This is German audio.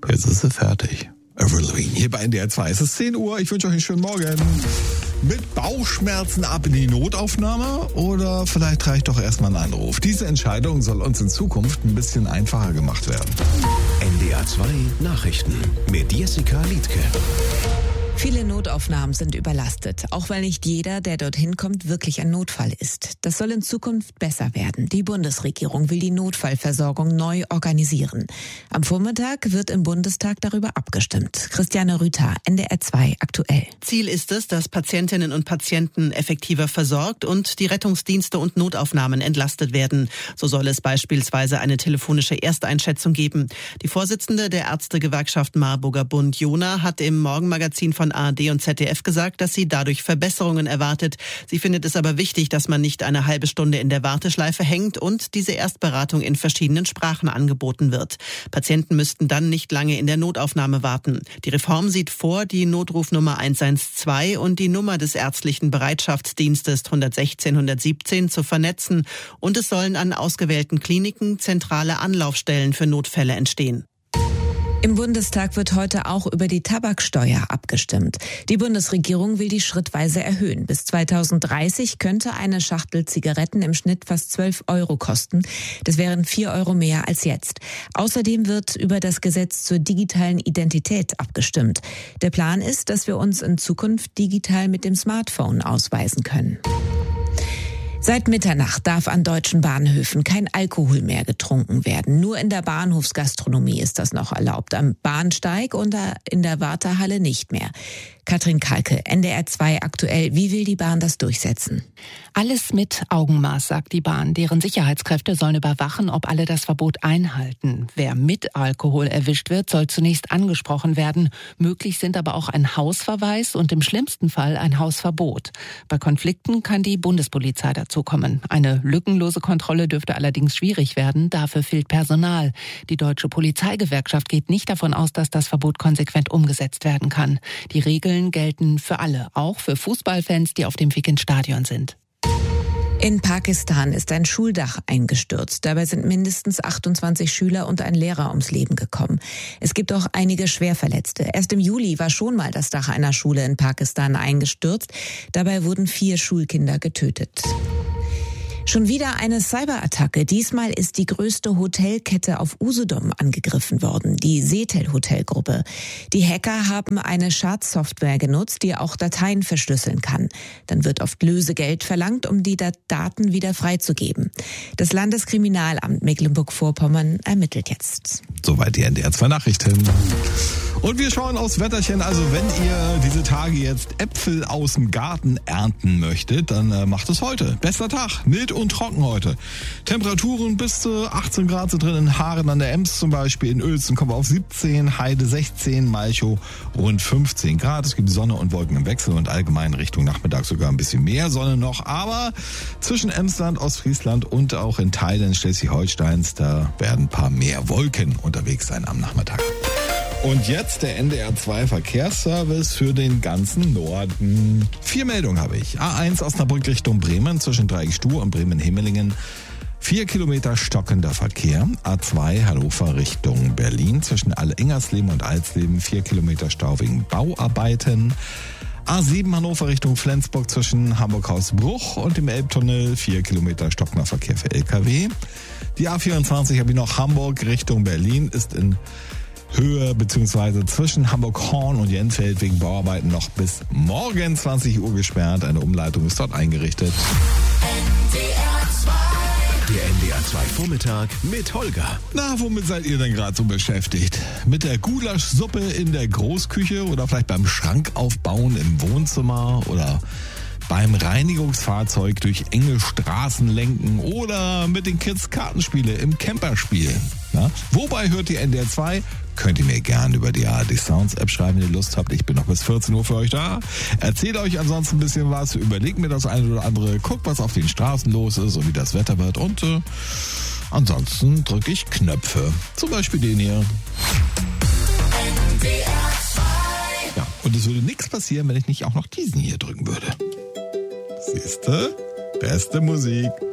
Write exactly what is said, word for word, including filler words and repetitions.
Jetzt ist sie fertig. Avril Lavigne hier bei N D R zwei. Es ist zehn Uhr. Ich wünsche euch einen schönen Morgen. Mit Bauchschmerzen ab in die Notaufnahme oder vielleicht reicht doch erstmal ein Anruf. Diese Entscheidung soll uns in Zukunft ein bisschen einfacher gemacht werden. N D R zwei Nachrichten mit Jessica Liedtke. Viele Notaufnahmen sind überlastet, auch weil nicht jeder, der dorthin kommt, wirklich ein Notfall ist. Das soll in Zukunft besser werden. Die Bundesregierung will die Notfallversorgung neu organisieren. Am Vormittag wird im Bundestag darüber abgestimmt. Christiane Rüther, N D R zwei aktuell. Ziel ist es, dass Patientinnen und Patienten effektiver versorgt und die Rettungsdienste und Notaufnahmen entlastet werden. So soll es beispielsweise eine telefonische Ersteinschätzung geben. Die Vorsitzende der Ärztegewerkschaft Marburger Bund, Jona, hat im Morgenmagazin von A R D und Z D F gesagt, dass sie dadurch Verbesserungen erwartet. Sie findet es aber wichtig, dass man nicht eine halbe Stunde in der Warteschleife hängt und diese Erstberatung in verschiedenen Sprachen angeboten wird. Patienten müssten dann nicht lange in der Notaufnahme warten. Die Reform sieht vor, die Notrufnummer eins eins zwei und die Nummer des ärztlichen Bereitschaftsdienstes hundertsechzehn hundertsiebzehn zu vernetzen und es sollen an ausgewählten Kliniken zentrale Anlaufstellen für Notfälle entstehen. Im Bundestag wird heute auch über die Tabaksteuer abgestimmt. Die Bundesregierung will die schrittweise erhöhen. Bis zweitausenddreißig könnte eine Schachtel Zigaretten im Schnitt fast zwölf Euro kosten. Das wären vier Euro mehr als jetzt. Außerdem wird über das Gesetz zur digitalen Identität abgestimmt. Der Plan ist, dass wir uns in Zukunft digital mit dem Smartphone ausweisen können. Seit Mitternacht darf an deutschen Bahnhöfen kein Alkohol mehr getrunken werden. Nur in der Bahnhofsgastronomie ist das noch erlaubt. Am Bahnsteig und in der Wartehalle nicht mehr. Katrin Kalke, N D R zwei aktuell. Wie will die Bahn das durchsetzen? Alles mit Augenmaß, sagt die Bahn. Deren Sicherheitskräfte sollen überwachen, ob alle das Verbot einhalten. Wer mit Alkohol erwischt wird, soll zunächst angesprochen werden. Möglich sind aber auch ein Hausverweis und im schlimmsten Fall ein Hausverbot. Bei Konflikten kann die Bundespolizei dazukommen. Eine lückenlose Kontrolle dürfte allerdings schwierig werden. Dafür fehlt Personal. Die Deutsche Polizeigewerkschaft geht nicht davon aus, dass das Verbot konsequent umgesetzt werden kann. Die Regeln gelten für alle, auch für Fußballfans, die auf dem Weg ins Stadion sind. In Pakistan ist ein Schuldach eingestürzt. Dabei sind mindestens achtundzwanzig Schüler und ein Lehrer ums Leben gekommen. Es gibt auch einige Schwerverletzte. Erst im Juli war schon mal das Dach einer Schule in Pakistan eingestürzt. Dabei wurden vier Schulkinder getötet. Schon wieder eine Cyberattacke. Diesmal ist die größte Hotelkette auf Usedom angegriffen worden, die Seetel Hotelgruppe. Die Hacker haben eine Schadsoftware genutzt, die auch Dateien verschlüsseln kann. Dann wird oft Lösegeld verlangt, um die Daten wieder freizugeben. Das Landeskriminalamt Mecklenburg-Vorpommern ermittelt jetzt. Soweit die N D R zwei Nachrichten. Und wir schauen aufs Wetterchen. Also wenn ihr diese Tage jetzt Äpfel aus dem Garten ernten möchtet, dann äh, macht es heute. Bester Tag, mild und trocken heute. Temperaturen bis zu achtzehn Grad sind drin in Haaren an der Ems zum Beispiel. In Uelzen kommen wir auf siebzehn, Heide sechzehn, Malchow rund fünfzehn Grad. Es gibt Sonne und Wolken im Wechsel und allgemein Richtung Nachmittag sogar ein bisschen mehr Sonne noch. Aber zwischen Emsland, Ostfriesland und auch in Teilen Schleswig-Holsteins, da werden ein paar mehr Wolken unterwegs sein am Nachmittag. Und jetzt der N D R zwei Verkehrsservice für den ganzen Norden. Vier Meldungen habe ich. A eins Osnabrück Richtung Bremen zwischen Dreieckstuhl und Bremen-Himmelingen. Vier Kilometer stockender Verkehr. A zwei Hannover Richtung Berlin zwischen All-Ingersleben und Alsleben. Vier Kilometer Stau wegen Bauarbeiten. A sieben Hannover Richtung Flensburg zwischen Hamburg-Hausbruch und dem Elbtunnel. Vier Kilometer stockender Verkehr für L K W. Die A vierundzwanzig habe ich noch Hamburg Richtung Berlin ist in Höhe bzw. zwischen Hamburg-Horn und Jensfeld wegen Bauarbeiten noch bis morgen zwanzig Uhr gesperrt. Eine Umleitung ist dort eingerichtet. N D R zwei. Der N D R zwei Vormittag mit Holger. Na, womit seid ihr denn gerade so beschäftigt? Mit der Gulaschsuppe in der Großküche oder vielleicht beim Schrank aufbauen im Wohnzimmer oder beim Reinigungsfahrzeug durch enge Straßen lenken oder mit den Kids Kartenspiele im Camper spielen. Na? Wobei hört die N D R zwei? Könnt ihr mir gerne über die A R D Sounds App schreiben, wenn ihr Lust habt. Ich bin noch bis vierzehn Uhr für euch da. Erzählt euch ansonsten ein bisschen was, überlegt mir das eine oder andere, guckt, was auf den Straßen los ist und wie das Wetter wird. Und äh, ansonsten drücke ich Knöpfe. Zum Beispiel den hier. N D R zwei. Ja, und es würde nichts passieren, wenn ich nicht auch noch diesen hier drücken würde. Siehste? Beste Musik.